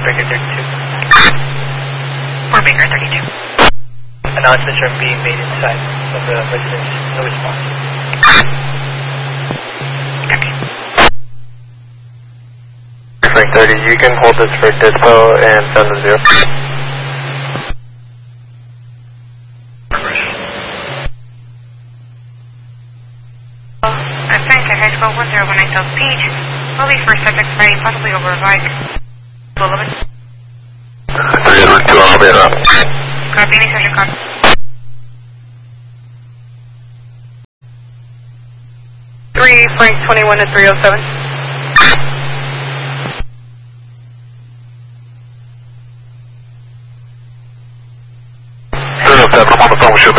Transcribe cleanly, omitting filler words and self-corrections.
Baker 32. 4 Baker 32. Announcements are being made inside of the residence. No response. Okay. Frank 30, you can hold this for dispo and send them 0. I'm trying to high school 1019 South Peach. Probably for suffix by possibly over Vike. 11. 3 I'll be around. Copy, any session copy. Frank 21 to 307. I'm on the phone with you.